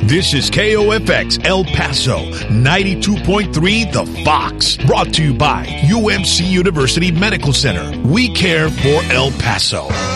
This is KOFX El Paso, 92.3 The Fox. Brought to you by UMC University Medical Center. We care for El Paso.